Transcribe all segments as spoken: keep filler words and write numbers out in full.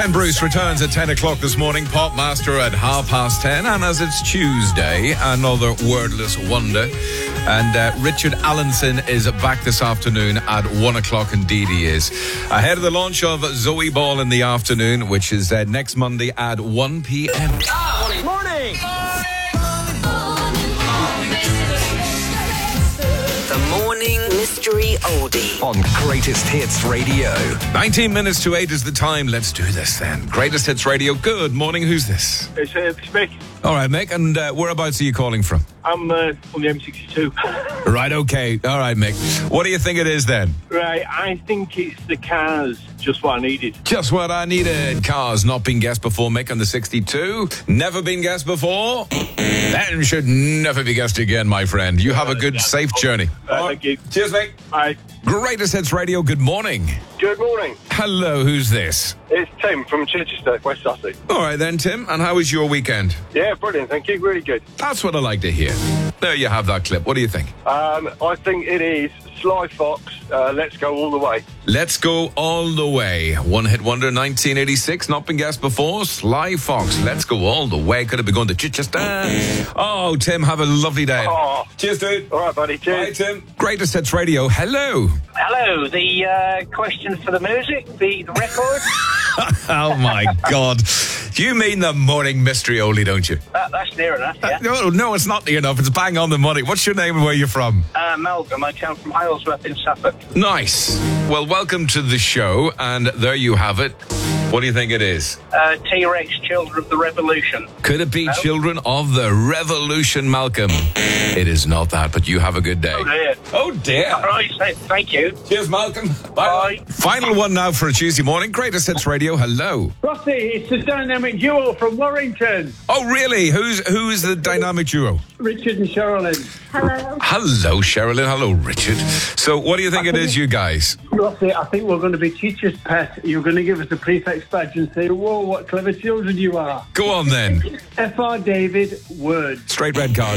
Ken Bruce returns at ten o'clock this morning, Pop Master at half past ten, and as it's Tuesday, another wordless wonder. And uh, Richard Allenson is back this afternoon at one o'clock, indeed he is. Ahead of the launch of Zoe Ball in the afternoon, which is uh, next Monday at one p.m. Morning! Morning! The Morning Mystery Oldie on Greatest Hits Radio. nineteen minutes to eight is the time. Let's do this then. Greatest Hits Radio. Good morning. Who's this? It's, uh, it's Mick. All right, Mick. And uh, whereabouts are you calling from? I'm uh, on the M sixty-two. Right, okay. All right, Mick. What do you think it is then? Right, I think it's the Cars. Just what I needed. Just what I needed. Cars not been guessed before, Mick, on the sixty-two. Never been guessed before. Then should never be guessed again, my friend. You have a good, safe journey. Uh, thank you. Cheers, Mick. Bye. Greatest Hits Radio, good morning. Good morning. Hello, who's this? It's Tim from Chichester, West Sussex. All right then, Tim. And how was your weekend? Yeah, brilliant. Thank you. Really good. That's what I like to hear. There you have that clip. What do you think? Um, I think it is Sly Fox, uh, Let's Go All the Way. Let's Go All the Way. One hit wonder, nineteen eighty-six. Not been guessed before. Sly Fox, Let's Go All the Way. Could have been going to Chichester. Oh, Tim, have a lovely day. Oh. Cheers, dude. All right, buddy. Cheers. Bye, Tim. Greatest Hits Radio. Hello. Hello, the uh, question for the music, the, the record. Oh, my God. You mean the morning mystery oldie, don't you? That, that's near enough, yeah. Uh, no, no, it's not near enough. It's bang on the money. What's your name and where you're from? Uh, Malcolm, I come from Aylesworth in Suffolk. Nice. Well, welcome to the show, and there you have it. What do you think it is? Uh, T-Rex, Children of the Revolution. Could it be No? Children of the Revolution, Malcolm? It is not that, but you have a good day. Oh, dear. Oh, dear. All right, so, thank you. Cheers, Malcolm. Bye. Bye. Final one now for a Tuesday morning. Greatest Hits Radio. Hello. Rossi, it's the dynamic duo from Warrington. Oh, really? Who's who's the dynamic duo? Richard and Sherilyn. Hello. Hello, Sherilyn. Hello, Richard. So, what do you think it is, you guys? Rossi, I think we're going to be teacher's pet. You're going to give us a prefix badge and say, whoa, what clever children you are. Go on, then. F R. David, word. Straight red card.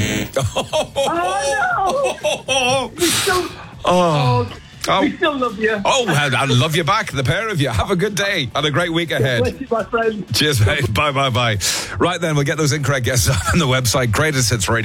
Oh, no! We still, Oh. Oh. we still love you. Oh, I I love you back, the pair of you. Have a good day and a great week ahead. Bless you, my friend. Cheers, mate. Bye, bye, bye. Right then, we'll get those incorrect guesses on the website, Greatest Hits Radio.